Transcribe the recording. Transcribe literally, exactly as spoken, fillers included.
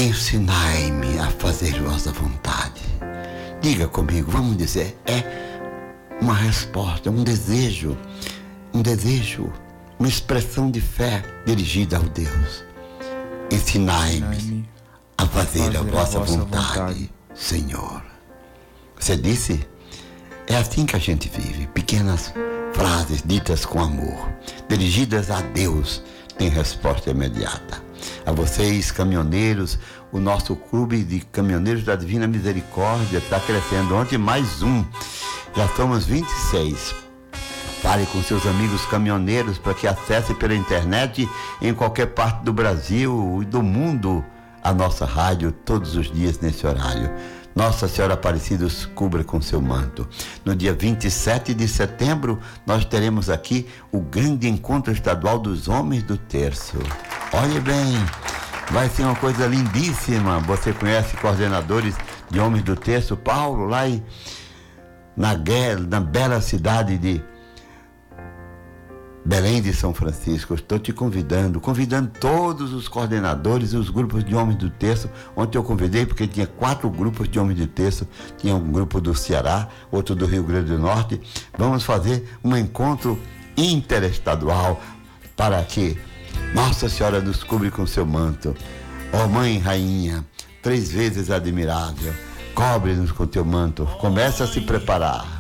ensinai-me a fazer vossa vontade. Diga comigo, vamos dizer, é uma resposta, um desejo, um desejo, uma expressão de fé dirigida ao Deus. Ensinai-me a fazer, fazer a vossa, a vossa vontade, vontade, Senhor. Você disse? É assim que a gente vive, pequenas frases ditas com amor, dirigidas a Deus, tem resposta imediata. A vocês, caminhoneiros, o nosso clube de caminhoneiros da Divina Misericórdia está crescendo. Ontem mais um, já somos vinte e seis. Fale com seus amigos caminhoneiros para que acesse pela internet em qualquer parte do Brasil e do mundo a nossa rádio todos os dias nesse horário. Nossa Senhora Aparecida os cubra com seu manto. No dia vinte e sete de setembro, nós teremos aqui o grande encontro estadual dos homens do terço. Olhe bem, vai ser uma coisa lindíssima. Você conhece coordenadores de homens do terço? Paulo, lá em, na, na bela cidade de Belém de São Francisco. Estou te convidando, convidando todos os coordenadores e os grupos de homens do terço. Ontem eu convidei porque tinha quatro grupos de homens do terço. Tinha um grupo do Ceará, outro do Rio Grande do Norte. Vamos fazer um encontro interestadual para que Nossa Senhora nos cubra com seu manto. Ó Mãe Rainha, três vezes admirável, cobre-nos com teu manto. Começa a se preparar.